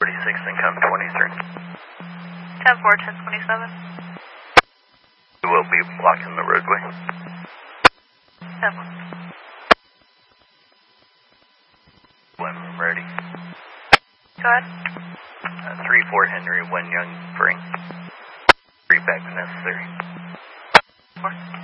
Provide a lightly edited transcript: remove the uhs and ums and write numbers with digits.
36 and come 23. 10-4, 1027. We will be blocking the roadway. 10-4. When ready. Go ahead. 3-4 Henry, 1 Young Spring. 3 back necessary. 4.